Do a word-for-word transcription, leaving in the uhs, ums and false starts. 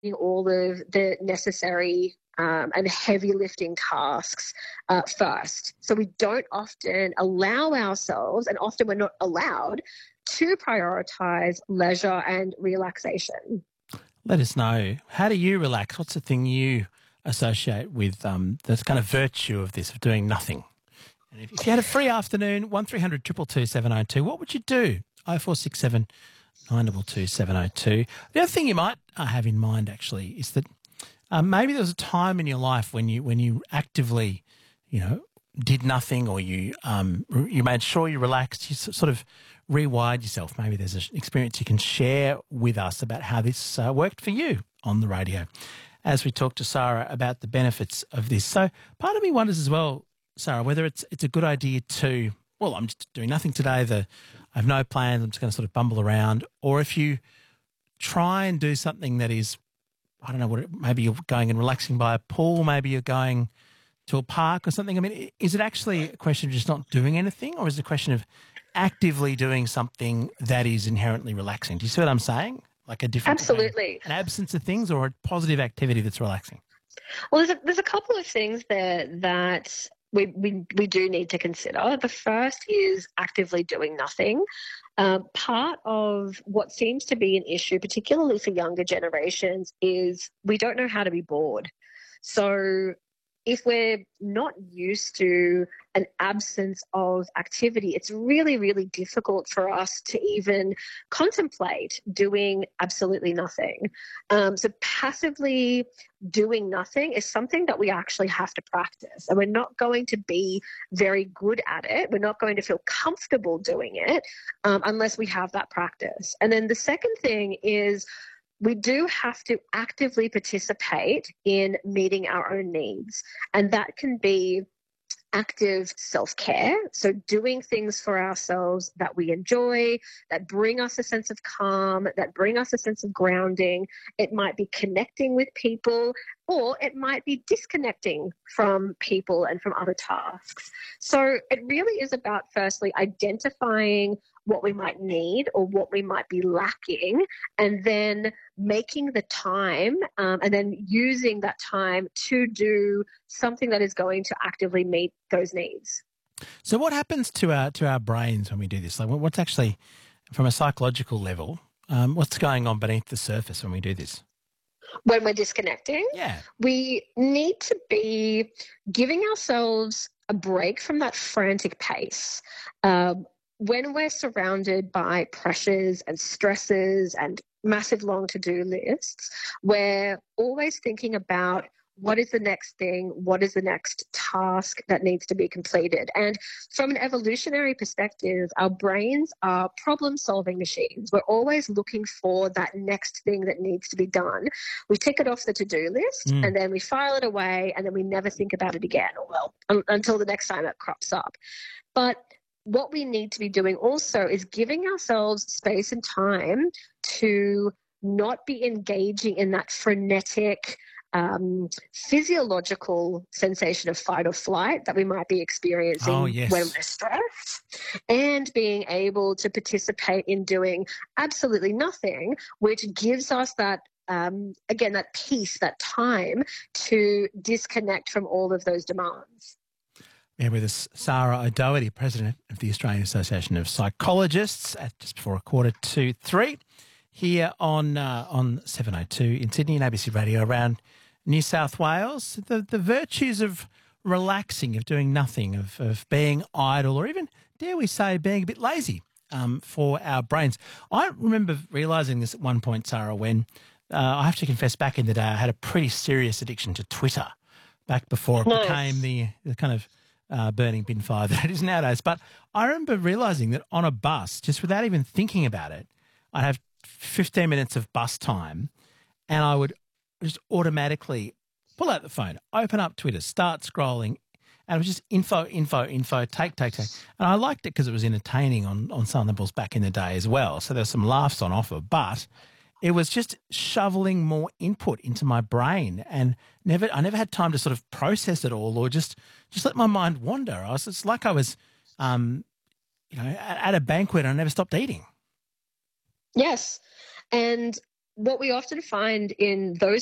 all of the necessary um, and heavy lifting tasks uh, first. So we don't often allow ourselves, and often we're not allowed, to prioritize leisure and relaxation. Let us know. How do you relax? What's the thing you associate with um, the kind of virtue of this, of doing nothing? And if, if you had a free afternoon, one three hundred two two two seven oh two, what would you do? oh four six seven nine two two seven oh two. The other thing you might uh, have in mind, actually, is that um, maybe there was a time in your life when you when you actively, you know, did nothing, or you um, you made sure you relaxed, you sort of rewired yourself. Maybe there's an experience you can share with us about how this uh, worked for you on the radio as we talk to Sarah about the benefits of this. So part of me wonders as well, Sarah, whether it's it's a good idea to, well, I'm just doing nothing today, the, I have no plans, I'm just going to sort of bumble around, or if you try and do something that is, I don't know, what it, maybe you're going and relaxing by a pool, maybe you're going to a park or something. I mean, is it actually a question of just not doing anything, or is it a question of actively doing something that is inherently relaxing? Do you see what I'm saying? Like a different Absolutely. An absence of things, or a positive activity that's relaxing? Well, there's a, there's a couple of things there that we, we, we do need to consider. The first is actively doing nothing. Uh, part of what seems to be an issue, particularly for younger generations, is we don't know how to be bored. So if we're not used to an absence of activity, it's really, really difficult for us to even contemplate doing absolutely nothing. Um, so passively doing nothing is something that we actually have to practice, and we're not going to be very good at it. We're not going to feel comfortable doing it um, unless we have that practice. And then the second thing is, we do have to actively participate in meeting our own needs. And that can be active self-care, so doing things for ourselves that we enjoy, that bring us a sense of calm, that bring us a sense of grounding. It might be connecting with people, or it might be disconnecting from people and from other tasks. So it really is about, firstly, identifying what we might need or what we might be lacking, and then making the time um, and then using that time to do something that is going to actively meet those needs. So what happens to our to our brains when we do this? Like, what's actually, from a psychological level, um, what's going on beneath the surface when we do this? When we're disconnecting, yeah, we need to be giving ourselves a break from that frantic pace. Um, when we're surrounded by pressures and stresses and massive long to-do lists, we're always thinking about what is the next thing, what is the next task that needs to be completed. And from an evolutionary perspective, our brains are problem-solving machines. We're always looking for that next thing that needs to be done. We tick it off the to-do list, mm. and then we file it away, and then we never think about it again, or well, un- until the next time it crops up. But what we need to be doing also is giving ourselves space and time to not be engaging in that frenetic um, physiological sensation of fight or flight that we might be experiencing oh, yes. when we're stressed, and being able to participate in doing absolutely nothing, which gives us that um, again, that peace, that time to disconnect from all of those demands. Yeah, with us, Sarah O'Doherty, President of the Australian Association of Psychologists, at just before a quarter to three, here on uh, on seven oh two in Sydney and A B C Radio around New South Wales. The the virtues of relaxing, of doing nothing, of, of being idle, or even, dare we say, being a bit lazy um, for our brains. I remember realising this at one point, Sarah, when uh, I have to confess, back in the day, I had a pretty serious addiction to Twitter back before it nice. became the, the kind of Uh, burning bin fire that it is nowadays. But I remember realising that on a bus, just without even thinking about it, I'd have fifteen minutes of bus time, and I would just automatically pull out the phone, open up Twitter, start scrolling, and it was just info, info, info, take, take, take. And I liked it because it was entertaining on, on some levels back in the day as well. So there were some laughs on offer, but it was just shoveling more input into my brain, and never I never had time to sort of process it all, or just just let my mind wander. I was, it's like I was, um, you know, at, at a banquet and I never stopped eating. Yes, and what we often find in those